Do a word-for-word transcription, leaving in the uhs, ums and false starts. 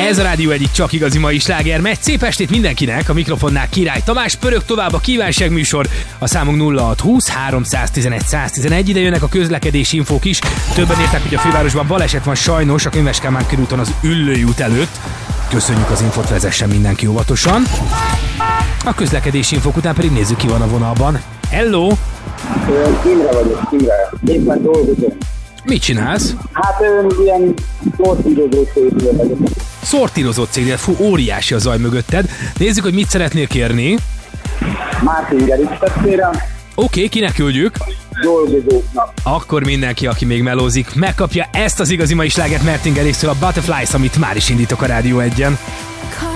Ez a Rádió egyik csak igazi mai sláger megy. Szép estét mindenkinek, a mikrofonnál Király Tamás, pörög tovább a kívánságműsor. A számunk nulla hat húsz háromszáztizenegy száztizenegy, ide jönnek a közlekedési infók is. Többen írták, hogy a fővárosban baleset van sajnos a Könyves Kálmán körúton az Üllői út előtt. Köszönjük az infót, vezessen mindenki óvatosan. A közlekedési infók után pedig nézzük, ki van a vonalban. Hello! Imre vagyok, Imre. Éppen dolgozom. Mit csinálsz? Hát ön ilyen szortírozó cégnél vagyok. Szortírozott cégnél, fú, óriási a zaj mögötted. Nézzük, hogy mit szeretnél kérni. Martin Garrix tetszére. Oké, okay, kinek küldjük? Dolgozóknak. Akkor mindenki, aki még melózik, megkapja ezt az igazi mai slágert Martin Garrixtől, a Butterflies, amit már is indítok a Rádió egyen.